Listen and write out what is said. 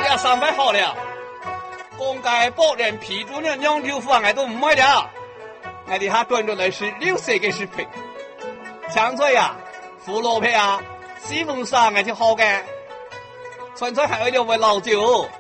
也3摆好了。公家保连批准的酿酒方案都唔买了，我哋下端来是6岁嘅食品。香菜呀、胡萝卜啊，西红柿啊，就好嘅。纯粹还有一条为老酒。